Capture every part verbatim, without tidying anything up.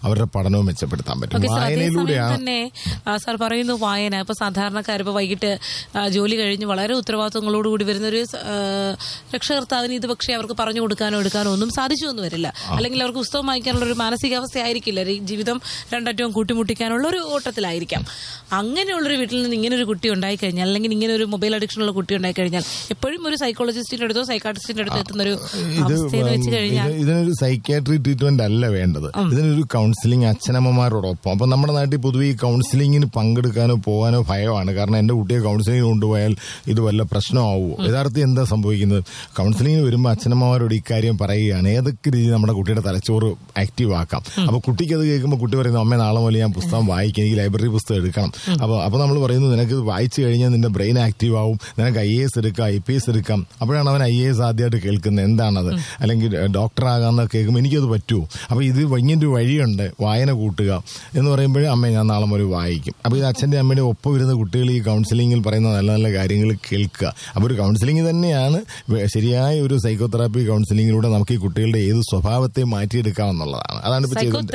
അവരുടെ പഠനവും മെച്ചപ്പെടുത്താൻ പറ്റും. വായനയിലൂടെയാണ് തന്നെ സാർ പറയുന്നു. വായന ഇപ്പൊ സാധാരണക്കാർ ഇപ്പൊ വൈകിട്ട് ജോലി കഴിഞ്ഞ് വളരെ ഉത്തരവാദിത്വങ്ങളോടുകൂടി വരുന്ന ഒരു രക്ഷകർത്താവിന് ഇത് പക്ഷേ അവർക്ക് പറഞ്ഞു കൊടുക്കാനോ എടുക്കാനോ ഒന്നും സാധിച്ചു എന്ന് വരില്ല. അല്ലെങ്കിൽ അവർക്ക് പുസ്തകം വായിക്കാനുള്ള ഒരു മാനസികാവസ്ഥ ആയിരിക്കില്ല. ജീവിതം രണ്ടറ്റവും കൂട്ടിമുട്ടിക്കാനുള്ള ഒരു ഓട്ടത്തിലായിരിക്കാം. അങ്ങനെയുള്ളൊരു വീട്ടിൽ നിന്ന് ഇങ്ങനെ ഒരു കുട്ടി ഉണ്ടായിക്കഴിഞ്ഞാൽ, അല്ലെങ്കിൽ ഇങ്ങനെ ഒരു മൊബൈൽ അഡിക്ഷൻ ഉള്ള കുട്ടി ഉണ്ടായിക്കഴിഞ്ഞാൽ എപ്പോഴും ഒരു സൈക്കോളജിസ്റ്റിന്റെ അടുത്തോ സൈക്കാട്രിസ്റ്റിന്റെ അടുത്തോ എത്തുന്ന ഒരു അവസ്ഥയെന്ന് വെച്ച് കഴിഞ്ഞാൽ ഇതിനൊരു സൈക്യാട്രി ട്രീറ്റ്മെന്റ് അല്ല വേണ്ടത്. ഇതിനൊരു കൗൺസിലിംഗ് അച്ഛനമ്മമാരോടൊപ്പം. അപ്പൊ നമ്മുടെ നാട്ടിൽ പൊതുവെ ഈ കൗൺസിലിംഗിന് പങ്കെടുക്കാനോ പോകാനോ ഭയമാണ്. കാരണം എന്റെ കുട്ടിയെ കൗൺസിലിംഗ് കൊണ്ടുപോയാൽ ഇത് വല്ല പ്രശ്നമാവുമോ? യഥാർത്ഥത്തിൽ എന്താ സംഭവിക്കുന്നത്? കൗൺസിലിംഗിന് വരുമ്പോൾ അച്ഛനമ്മമാരോട് ഇക്കാര്യം പറയുകയാണ്, ഏതൊക്കെ രീതി നമ്മുടെ കുട്ടിയുടെ തലച്ചോറ് ആക്റ്റീവ് ആക്കാം. അപ്പൊ കുട്ടിക്ക് അത് കേൾക്കുമ്പോൾ കുട്ടി പറയുന്നു, അമ്മ നാളെ മുതൽ ഞാൻ പുസ്തകം വായിക്കും, എനിക്ക് ലൈബ്രറി പുസ്തകം എടുക്കണം. അപ്പൊ അപ്പൊ നമ്മൾ പറയുന്നു, നിനക്ക് വായിച്ചു കഴിഞ്ഞാൽ നിന്റെ ബ്രെയിൻ ആക്റ്റീവ് ആവും, നിനക്ക് ഐ എ എസ് എടുക്കാം, ഐ പി എസ് എടുക്കാം. അപ്പോഴാണ് അവൻ ഐ എ എസ് ആദ്യമായിട്ട് കേൾക്കുന്നത് എന്താണത്, അല്ലെങ്കിൽ ഡോക്ടർ ആകാമെന്ന് കേൾക്കുമ്പോൾ എനിക്കത് പറ്റുമോ? അപ്പൊ ഇത് ഇങ്ങനൊരു വഴിയുണ്ട്, വായന കൂട്ടുക എന്ന് പറയുമ്പോഴേ അമ്മ ഞാൻ നാളെ മുതൽ വായിക്കും. അപ്പൊ ഇത് അച്ഛൻ്റെ അമ്മയുടെ ഒപ്പം വരുന്ന കുട്ടികൾ ഈ കൗൺസിലിംഗിൽ പറയുന്ന നല്ല നല്ല കാര്യങ്ങൾ കേൾക്കുക. അപ്പൊ ഒരു കൗൺസിലിംഗ് തന്നെയാണ് ശരിയായ ഒരു സൈക്കോതെറാപ്പി. കൗൺസിലിംഗിലൂടെ നമുക്ക് ഈ കുട്ടികളുടെ ഏത് സ്വഭാവത്തെ മാറ്റിയെടുക്കാമെന്നുള്ളതാണ്. അതാണ് ഇപ്പൊ ചെയ്യുന്നത്.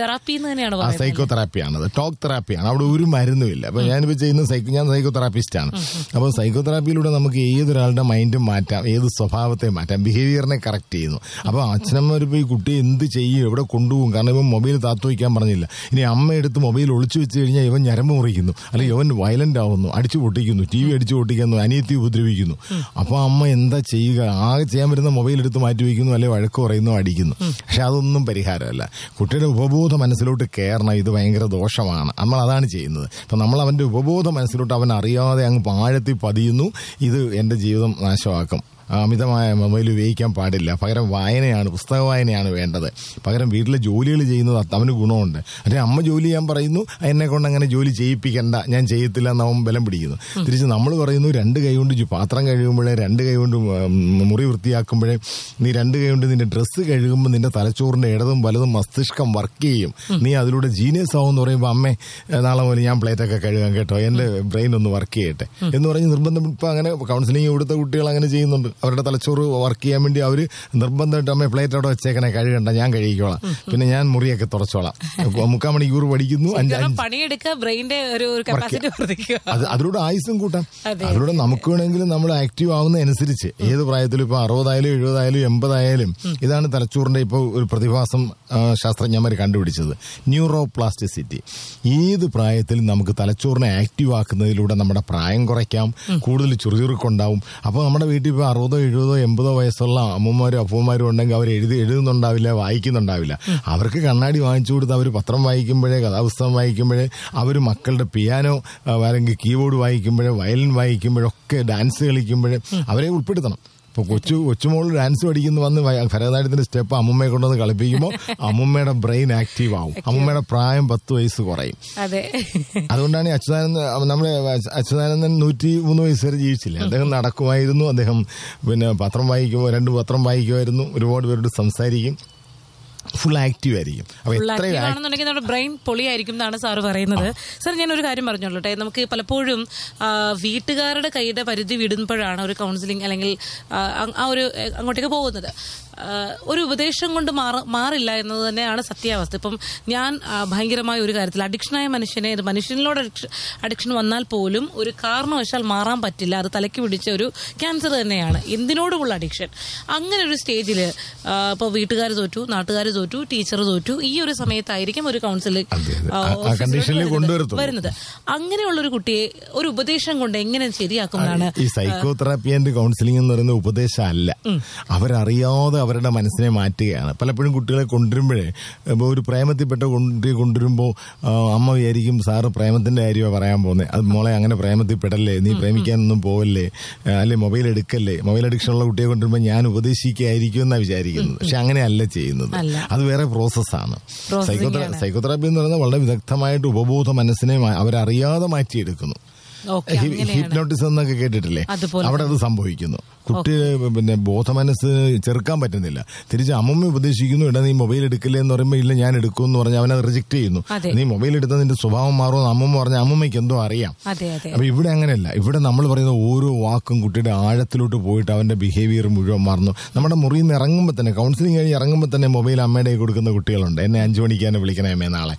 Psycho തെറാപ്പിയാണത്, talk തെറാപ്പിയാണ്. അവിടെ ഒരു മരുന്നുമില്ല. അപ്പൊ ഞാനിപ്പോ ചെയ്യുന്ന സൈക്കോ ഞാൻ സൈക്കോ തെറാപ്പിസ്റ്റ് ആണ്. അപ്പൊ സൈക്കോ തെറാപ്പിയിലൂടെ നമുക്ക് ഏതൊരാളുടെ മൈൻഡും മാറ്റാം, ഏത് സ്വഭാവത്തെ മാറ്റാം, ബിഹേവിയറിനെ കറക്റ്റ് ചെയ്യുന്നു. അപ്പൊ അച്ഛനമ്മ ഈ കുട്ടി എന്ത് ചെയ്യും, എവിടെ കൊണ്ടുപോകും? കാരണം ഇവൻ മൊബൈൽ താത്തു വയ്ക്കാൻ പറഞ്ഞില്ല. ഇനി അമ്മ എടുത്ത് മൊബൈൽ ഒളിച്ചു വെച്ച് കഴിഞ്ഞാൽ ഇവൻ ഞരമ്പ് മുറിക്കുന്നു, അല്ലെങ്കിൽ ഇവൻ വയലന്റ് ആവുന്നു, അടിച്ചു പൊട്ടിക്കുന്നു, ടി വി അടിച്ചു പൊട്ടിക്കുന്നു, അനിയത്തി ഉപദ്രവിക്കുന്നു. അപ്പൊ അമ്മ എന്താ ചെയ്യുക? ആകെ ചെയ്യാൻ വരുന്ന മൊബൈൽ എടുത്ത് മാറ്റി വയ്ക്കുന്നു, അല്ലെങ്കിൽ വഴക്ക് പറയുന്നു, അടിക്കുന്നു. പക്ഷെ അതൊന്നും പരിഹാരമല്ല. കുട്ടിയുടെ ഉപബോധ മനസ്സിലോട്ട് കയറണം, ഇത് ഭയങ്കര ദോഷമാണ്. നമ്മൾ അതാണ് ചെയ്യുന്നത്. അപ്പൊ നമ്മൾ അവന്റെ ഉപബോധ മനസ്സിലോട്ട് അവൻ അറിയാതെ അങ്ങ് ആഴത്തിൽ പതിയുന്നു, ഇത് എന്റെ ജീവിതം നാശമാക്കും, അമിതമായ മൊബൈൽ ഉപയോഗിക്കാൻ പാടില്ല, പകരം വായനയാണ്, പുസ്തക വായനയാണ് വേണ്ടത്, പകരം വീട്ടിലെ ജോലികൾ ചെയ്യുന്നത് അവന് ഗുണമുണ്ട്. അല്ലെ അമ്മ ജോലി ചെയ്യാൻ പറയുന്നു, എന്നെ കൊണ്ട് അങ്ങനെ ജോലി ചെയ്യിപ്പിക്കണ്ട, ഞാൻ ചെയ്യത്തില്ല എന്ന് അവൻ ബലം പിടിക്കുന്നു. തിരിച്ച് നമ്മൾ പറയുന്നു, രണ്ട് കൈ കൊണ്ട് പാത്രം കഴുകുമ്പോഴേ, രണ്ട് കൈ കൊണ്ട് മുറി വൃത്തിയാക്കുമ്പോഴേ, നീ രണ്ട് കൈ കൊണ്ട് നിന്റെ ഡ്രസ്സ് കഴുകുമ്പോൾ നിന്റെ തലച്ചോറിന്റെ ഇടതും വലതും മസ്തിഷ്കം വർക്ക് ചെയ്യും, നീ അതിലൂടെ ജീനിയസ് ആവും എന്ന് പറയുമ്പോൾ അമ്മേ നാളെ പോലെ ഞാൻ പ്ലേറ്റൊക്കെ കഴുകാൻ കേട്ടോ, എന്റെ ബ്രെയിൻ ഒന്ന് വർക്ക് ചെയ്യട്ടെ എന്ന് പറഞ്ഞ് നിർബന്ധം. ഇപ്പൊ അങ്ങനെ കൗൺസിലിംഗ് കൊടുത്ത കുട്ടികൾ അങ്ങനെ ചെയ്യുന്നുണ്ട്. അവരുടെ തലച്ചോറ് വർക്ക് ചെയ്യാൻ വേണ്ടി അവര് നിർബന്ധമായിട്ട് അമ്മ പ്ലേറ്റ് അവിടെ വെച്ചേക്കണേ, കഴുകണ്ട, ഞാൻ കഴുകിക്കോളാം, പിന്നെ ഞാൻ മുറിയൊക്കെ തുറച്ചോളാം. മുക്കാൽ മണിക്കൂർ പഠിക്കുന്നു, അതിലൂടെ ആയുസും കൂട്ടാം. അതിലൂടെ നമുക്ക് വേണമെങ്കിലും നമ്മൾ ആക്റ്റീവ് ആവുന്ന അനുസരിച്ച് ഏത് പ്രായത്തിലും, ഇപ്പൊ അറുപതായാലും എഴുപതായാലും എൺപതായാലും, ഇതാണ് തലച്ചോറിന്റെ ഇപ്പോൾ ഒരു പ്രതിഭാസം ശാസ്ത്രജ്ഞന്മാർ കണ്ടുപിടിച്ചത്, ന്യൂറോ പ്ലാസ്റ്റിസിറ്റി. ഏത് പ്രായത്തിലും നമുക്ക് തലച്ചോറിനെ ആക്റ്റീവ് ആക്കുന്നതിലൂടെ നമ്മുടെ പ്രായം കുറയ്ക്കാം, കൂടുതൽ ചുറുചുറുക്കുണ്ടാവും. അപ്പോൾ നമ്മുടെ വീട്ടിൽ ഇപ്പോൾ അറുപതോ എഴുപതോ എൺപതോ വയസ്സുള്ള അമ്മമാരും അപ്പൂമാരും ഉണ്ടെങ്കിൽ അവർ എഴുതി എഴുതുന്നുണ്ടാവില്ല, വായിക്കുന്നുണ്ടാവില്ല. അവർക്ക് കണ്ണാടി വാങ്ങിച്ചു കൊടുത്ത് അവർ പത്രം വായിക്കുമ്പോഴേ, കഥാപുസ്തകം വായിക്കുമ്പോഴേ, അവർ മക്കളുടെ പിയാനോ അല്ലെങ്കിൽ കീബോർഡ് വായിക്കുമ്പോഴേ, വയലിൻ വായിക്കുമ്പോഴൊക്കെ, ഡാൻസ് കളിക്കുമ്പോഴേ അവരെ ഉൾപ്പെടുത്തണം. ഇപ്പൊ കൊച്ചു കൊച്ചുമോൾ ഡാൻസ് പഠിക്കുന്നു വന്ന് ഭരതനാട്യത്തിന്റെ സ്റ്റെപ്പ് അമ്മുമ്മയെ കൊണ്ടുവന്ന് കളിപ്പിക്കുമ്പോൾ അമ്മുമ്മയുടെ ബ്രെയിൻ ആക്റ്റീവ് ആവും, അമ്മുമ്മയുടെ പ്രായം പത്ത് വയസ്സ് കുറയും. അതുകൊണ്ടാണ് അച്യുതാനന്ദൻ, നമ്മുടെ അച്യുതാനന്ദൻ നൂറ്റി മൂന്ന് വയസ്സ് വരെ ജീവിച്ചില്ലേ. അദ്ദേഹം നടക്കുമായിരുന്നു, അദ്ദേഹം പിന്നെ പത്രം വായിക്കുമ്പോൾ രണ്ട് പത്രം വായിക്കുമായിരുന്നു, ഒരുപാട് പേരോട് സംസാരിക്കും, ഫുൾ ആക്റ്റീവ് ആയിരിക്കും. ആണെന്നുണ്ടെങ്കിൽ നമ്മുടെ ബ്രെയിൻ പൊളിയായിരിക്കും എന്നാണ് സാറ് പറയുന്നത്. സാർ ഞാനൊരു കാര്യം പറഞ്ഞോളട്ടെ, നമുക്ക് പലപ്പോഴും വീട്ടുകാരുടെ കൈയുടെ പരിധി വിടുമ്പോഴാണ് ഒരു കൗൺസിലിംഗ് അല്ലെങ്കിൽ ആ ഒരു അങ്ങോട്ടേക്ക് പോകുന്നത്. ഒരു ഉപദേശം കൊണ്ട് മാറില്ല എന്നത് തന്നെയാണ് സത്യാവസ്ഥ. ഇപ്പം ഞാൻ ഭയങ്കരമായ ഒരു കാര്യത്തിൽ അഡിക്ഷനായ മനുഷ്യനെ, മനുഷ്യനിലോട് അഡിക്ഷൻ വന്നാൽ പോലും ഒരു കാരണവശാൽ മാറാൻ പറ്റില്ല, അത് തലയ്ക്ക് പിടിച്ച ഒരു ക്യാൻസർ തന്നെയാണ്, എന്തിനോടുമുള്ള അഡിക്ഷൻ. അങ്ങനെ ഒരു സ്റ്റേജിൽ ഇപ്പോൾ വീട്ടുകാർ തോറ്റു, നാട്ടുകാർ തോറ്റു, ടീച്ചർ തോറ്റു, ഈ ഒരു സമയത്തായിരിക്കും ഒരു കൗൺസിലിംഗ് വരുന്നത്. അങ്ങനെയുള്ള ഒരു കുട്ടിയെ ഒരു ഉപദേശം കൊണ്ട് എങ്ങനെ ശരിയാക്കുന്നതാണ് ഈ സൈക്കോ തെറാപ്പി ആൻഡ് കൗൺസിലിംഗ് എന്ന് പറയുന്ന ഉപദേശം അല്ല. അവരറിയാതെ അവരുടെ മനസ്സിനെ മാറ്റുകയാണ്. പലപ്പോഴും കുട്ടികളെ കൊണ്ടുവരുമ്പോഴേ, ഒരു പ്രേമത്തിൽപ്പെട്ട കുട്ടിയെ കൊണ്ടുവരുമ്പോൾ അമ്മ വിചാരിക്കും സാറ് പ്രേമത്തിന്റെ കാര്യമാണ് പറയാൻ പോകുന്നത്, അത് മോളെ അങ്ങനെ പ്രേമത്തിൽ പെടല്ലേ, നീ പ്രേമിക്കാനൊന്നും പോവല്ലേ, അല്ലെ മൊബൈൽ എടുക്കല്ലേ. മൊബൈൽ അഡിക്ഷൻ ഉള്ള കുട്ടിയെ കൊണ്ടുവരുമ്പോൾ ഞാൻ ഉപദേശിക്കായിരിക്കും എന്നാണ് വിചാരിക്കുന്നത്. പക്ഷെ അങ്ങനെയല്ല ചെയ്യുന്നത്, അത് വേറെ പ്രോസസ്സാണ്. സൈക്കോ സൈക്കോതെറാപ്പി എന്ന് പറയുന്നത് വളരെ വിദഗ്ധമായിട്ട് ഉപബോധ മനസ്സിനെ അവരറിയാതെ മാറ്റിയെടുക്കുന്നു. ഹിപ്നോട്ടിസം എന്നൊക്കെ കേട്ടിട്ടില്ലേ, അവിടെ അത് സംഭവിക്കുന്നു. കുട്ടി പിന്നെ ബോധമനസ് ചെറുക്കാൻ പറ്റുന്നില്ല. തിരിച്ച് അമ്മമ്മ ഉപദേശിക്കുന്നു, ഇടാ നീ മൊബൈൽ എടുക്കില്ലേ എന്ന് പറയുമ്പോൾ ഇല്ല ഞാൻ എടുക്കും എന്ന് പറഞ്ഞാൽ അവനത് റിജക്ട് ചെയ്യുന്നു. നീ മൊബൈൽ എടുത്താൽ നിന്റെ സ്വഭാവം മാറുമെന്ന് അമ്മമ്മ പറഞ്ഞാൽ അമ്മമ്മയ്ക്ക് എന്തോ അറിയാം. അപ്പൊ ഇവിടെ അങ്ങനെയല്ല. ഇവിടെ നമ്മൾ പറയുന്ന ഓരോ വാക്കും കുട്ടിയുടെ ആഴത്തിലോട്ട് പോയിട്ട് അവന്റെ ബിഹേവിയർ മുഴുവൻ മാറുന്നു. നമ്മുടെ മുറിയിൽ നിന്ന് ഇറങ്ങുമ്പോൾ തന്നെ, കൗൺസിലിംഗ് കഴിഞ്ഞ് ഇറങ്ങുമ്പോൾ തന്നെ മൊബൈൽ അമ്മയുടെ കൊടുക്കുന്ന കുട്ടികളുണ്ട്. എന്നെ അഞ്ചു മണിക്കാണ് വിളിക്കണമേ നാളെ,